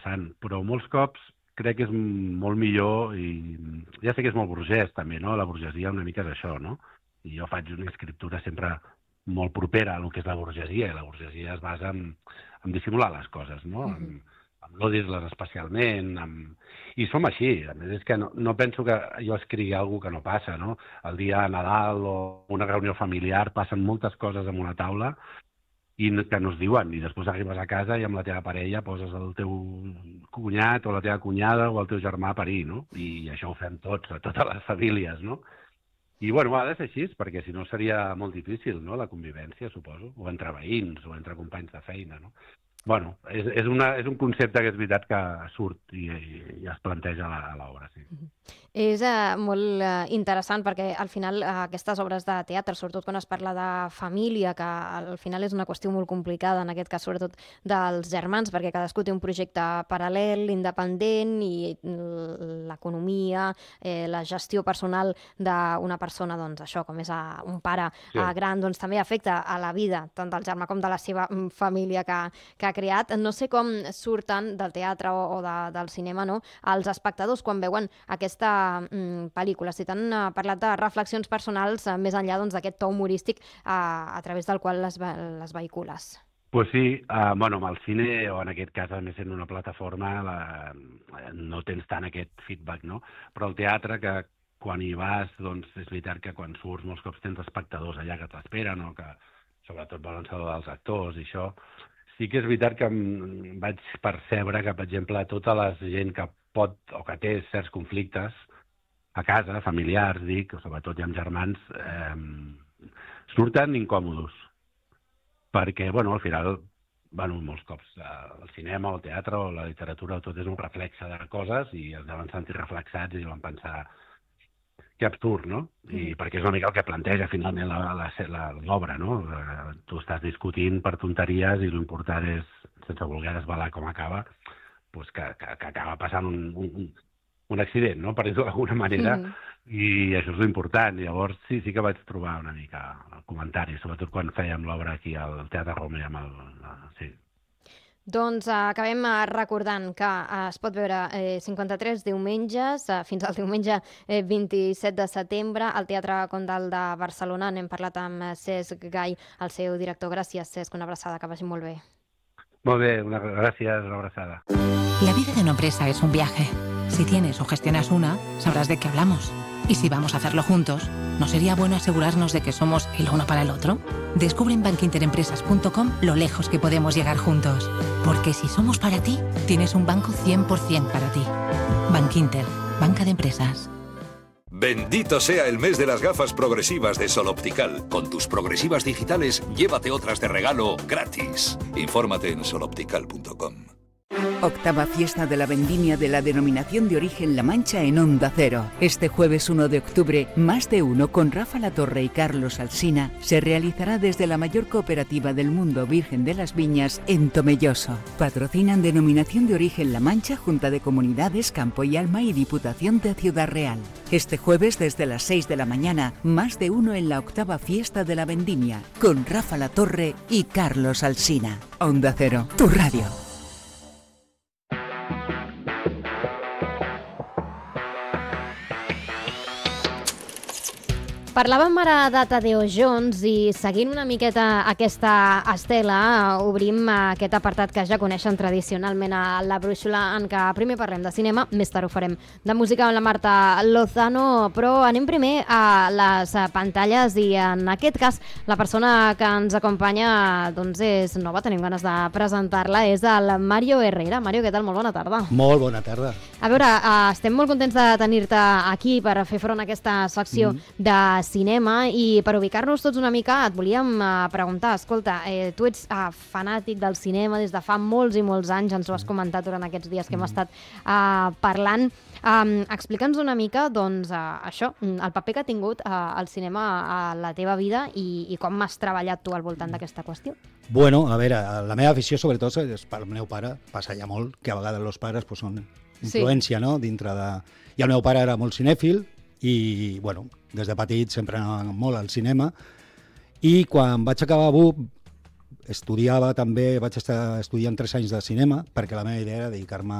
interessant, però molts cops crec que és molt millor, i ja sé que és molt burgès també, no? La burgesia una mica és això, no? I jo faig una escriptura sempre molt propera a lo que és la burgesia, i la burgesia es basa en dissimular les coses, no? En no dir-les especialment, i som així. A més, és que no penso que jo escrigui alguna que no passa, no? El dia de Nadal o una reunió familiar passen moltes coses en una taula i que no es diuen, i després arribes a casa i amb la teva parella poses el teu cunyat o la teva cunyada o el teu germà a parir, no? I això ho fem tots, a totes les famílies, no? I, bueno, ha de ser així, perquè si no seria molt difícil, no?, la convivència, suposo, o entre veïns, o entre companys de feina, no? Bueno, és un concepte que és veritat que surt i es planteja a l'obra, sí. És molt interessant perquè al final aquestes obres de teatre, sobretot quan es parla de família, que al final és una qüestió molt complicada, en aquest cas sobretot dels germans, perquè cadascú té un projecte paral·lel, independent, i l'economia, la gestió personal d'una persona, doncs això, com és un pare gran, doncs també afecta a la vida tant del germà com de la seva família que ha creat. No sé com surten del teatre o del cinema, no?, els espectadors quan veuen aquesta pel·lícula. Si t'han parlat de reflexions personals més enllà d'aquest to humorístic a través del qual les vehicules. Pues sí, bueno, amb el cine, o en aquest cas, a més sent una plataforma, no tens tant aquest feedback, no? Però el teatre, que quan hi vas, doncs és veritat que quan surts molts cops tens espectadors allà que t'esperen, o que sobretot volen saludar els actors i això. Sí que és veritat que vaig percebre que, per exemple, tota la gent que pot o que té certs conflictes a casa, familiars, dic, o sobretot hi ha germans, surten incòmodos. Perquè, bueno, al final, molts cops el cinema, el teatre o la literatura, tot és un reflexe de coses i els deuen sentir reflexats i deuen pensar que absurd, no? I perquè és una mica el que planteja finalment l'obra, no? Tu estàs discutint per tonteries i l'important és, sense voler desvelar com acaba, que acaba passant un accident, no?, per dir-ho d'alguna manera, i això és l'important. Llavors sí que vaig trobar una mica el comentari, sobretot quan fèiem l'obra aquí al Teatre Roma. Sí. Doncs acabem recordant que es pot veure 53 diumenges, fins al diumenge 27 de setembre, al Teatre Condal de Barcelona. N'hem parlat amb Cesc Gai, el seu director. Gràcies, Cesc, una abraçada, que vagi molt bé. Molt bé, gràcies, una abraçada. La vida de una empresa es un viaje. Si tienes o gestionas una, sabrás de qué hablamos. Y si vamos a hacerlo juntos, ¿no sería bueno asegurarnos de que somos el uno para el otro? Descubre en bankinterempresas.com lo lejos que podemos llegar juntos. Porque si somos para ti, tienes un banco 100% para ti. Bankinter, banca de empresas. Bendito sea el mes de las gafas progresivas de Sol Optical. Con tus progresivas digitales, llévate otras de regalo gratis. Infórmate en soloptical.com. Octava fiesta de la vendimia de la denominación de origen La Mancha en Onda Cero. Este jueves 1 de octubre, Más de Uno con Rafa Latorre y Carlos Alsina se realizará desde la mayor cooperativa del mundo Virgen de las Viñas en Tomelloso. Patrocinan Denominación de Origen La Mancha, Junta de Comunidades, Campo y Alma y Diputación de Ciudad Real. Este jueves desde las 6 de la mañana, Más de Uno en la octava fiesta de la vendimia con Rafa Latorre y Carlos Alsina. Onda Cero, tu radio. Parlàvem ara de Tadeo Jones i seguint una miqueta aquesta estela obrim aquest apartat que ja coneixen tradicionalment a La Brúixola, en què primer parlem de cinema, més tard ho farem de música amb la Marta Lozano, però anem primer a les pantalles i en aquest cas la persona que ens acompanya doncs és nova, tenim ganes de presentar-la, és el Mario Herrera. Mario, què tal? Molt bona tarda. Molt bona tarda. A veure, estem molt contents de tenir-te aquí per fer front a aquesta secció de cinema i per ubicar-nos tots una mica et volíem preguntar, escolta, tu ets fanàtic del cinema des de fa molts i molts anys, ens ho has comentat durant aquests dies que hem estat parlant. Explica'ns una mica, doncs, això, el paper que ha tingut el cinema a la teva vida i com has treballat tu al voltant d'aquesta qüestió. Bueno, a veure, la meva afició sobretot és pel meu pare, passa ja molt, que a vegades els pares són influència, no?, dintre de... I el meu pare era molt cinèfil i, bueno, des de petit sempre anava molt al cinema i quan vaig acabar BUP estudiava també, vaig estar estudiant 3 anys de cinema perquè la meva idea era dedicar-me